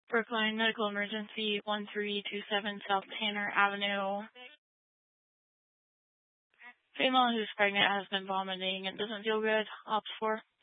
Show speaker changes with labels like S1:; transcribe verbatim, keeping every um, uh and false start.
S1: Brookline Medical Emergency, one three two seven South Tanner Avenue. Female who's pregnant has been vomiting and doesn't feel good. Ops four.